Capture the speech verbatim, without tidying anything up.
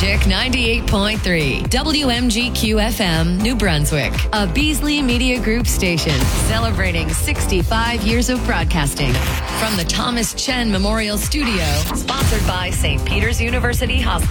Magic ninety-eight point three, W M G Q F M, New Brunswick, a Beasley Media Group station celebrating sixty-five years of broadcasting. From the Thomas Chen Memorial Studio, sponsored by Saint Peter's University Hospital.